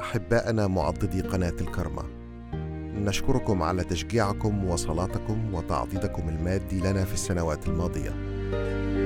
أحبائنا معضدي قناة الكرمة، نشكركم على تشجيعكم وصلاتكم وتعضيدكم المادي لنا في السنوات الماضية.